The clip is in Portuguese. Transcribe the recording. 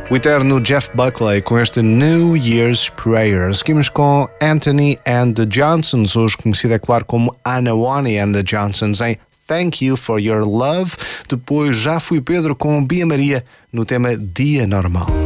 O eterno Jeff Buckley com este New Year's Prayer. Seguimos com Anthony and the Johnsons, hoje conhecida, é claro, como Anna Wani and the Johnsons, em Thank You for Your Love. Depois já fui Pedro com Bia Maria no tema Dia Normal.